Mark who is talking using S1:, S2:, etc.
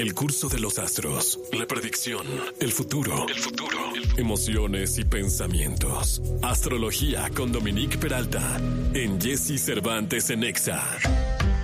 S1: El curso de los astros, la predicción, el futuro, emociones y pensamientos. Astrología con Dominique Peralta en Jesse Cervantes en Exa.